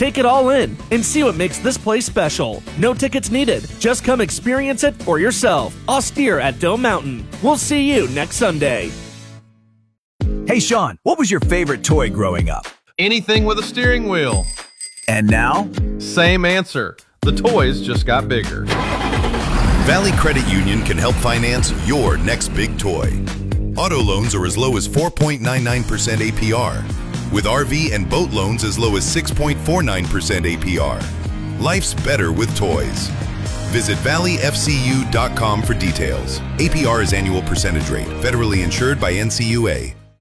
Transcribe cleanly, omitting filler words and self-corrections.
Take it all in and see what makes this place special. No tickets needed. Just come experience it for yourself. Austere at Dome Mountain. We'll see you next Sunday. Hey, Sean, what was your favorite toy growing up? Anything with a steering wheel. And now? Same answer. The toys just got bigger. Valley Credit Union can help finance your next big toy. Auto loans are as low as 4.99% APR, with RV and boat loans as low as 6.49% APR. Life's better with toys. Visit valleyfcu.com for details. APR is annual percentage rate, federally insured by NCUA.